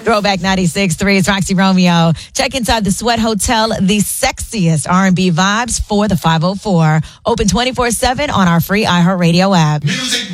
Throwback 96.3 is Roxy Romeo. Check inside the Sweat Hotel, the sexiest R&B vibes for the 504. Open 24/7 on our free iHeartRadio app. Music